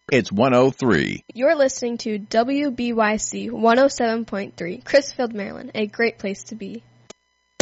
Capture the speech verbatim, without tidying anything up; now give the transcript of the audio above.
It's one oh three. You're listening to W B Y C one oh seven point three, Crisfield, Maryland, a great place to be.